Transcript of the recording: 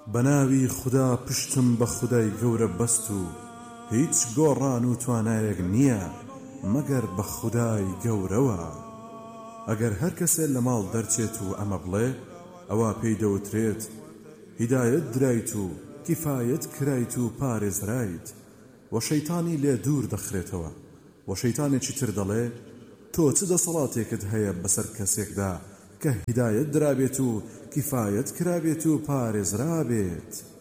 بەناوی خوددا پشتم بە خودای گەورە بەست و هیچ گۆڕان و توانایەک نییە مەگەر بە خودای گەورەوە. ئەگەر هەر کەسێ لە ماڵ دەرچێت و ئەمە بڵێ ئەوە پێی دەوترێت هیدایەت درایت و کیفایەت کرایت و پارێزرایت و شەیتانی لێ دوور دەخرێتەوە. و شەیتانێکی تر دەڵێ تۆ چ دەسەڵاتێکت هەیە بەسەر کەسێکدا کە هیدایەت درابێت و کیفایەت کرابێت و پارێزرابێت؟